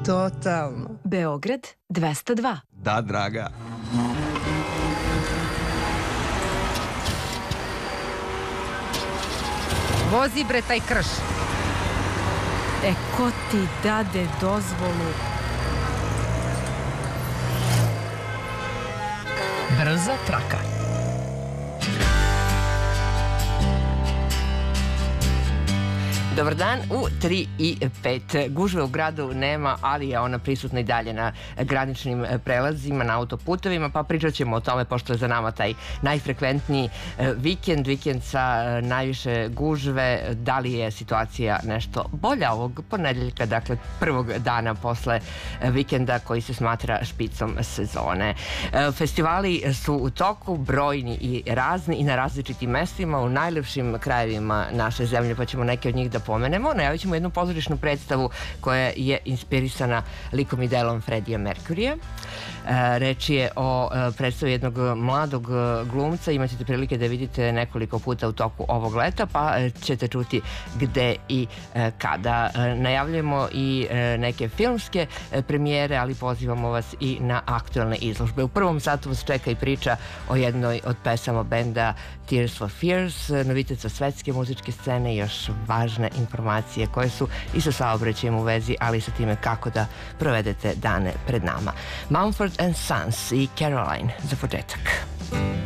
Totalno. Beograd 202. Da, draga. Vozi bre taj krš. Ko ti dade dozvolu? Brza traka. Dobar dan, u 3:05. Gužve u gradu nema, ali je ona prisutna i dalje na graničnim prelazima, na autoputovima, pa pričat ćemo o tome, pošto je za nama taj najfrekventniji vikend sa najviše gužve. Da li je situacija nešto bolja ovog ponedeljka, dakle prvog dana posle vikenda koji se smatra špicom sezone. Festivali su u toku, brojni i razni i na različitim mestima, u najlepšim krajevima naše zemlje, pa ćemo neke od njih da pomenemo. Najavit ćemo jednu pozorišnu predstavu koja je inspirisana likom i delom Freddija Mercurya. Reč je o predstavi jednog mladog glumca. Imaćete prilike da vidite nekoliko puta u toku ovog leta, pa ćete čuti gde i kada. Najavljujemo i neke filmske premijere, ali pozivamo vas i na aktuelne izložbe. U prvom satu vas čeka i priča o jednoj od pesama benda Tears for Fears, novitet sa svetske muzičke scene i još važne informacije koje su i sa saobraćajem u vezi, ali i sa time kako da provedete dane pred nama. Mumford & Sons i Caroline za početak.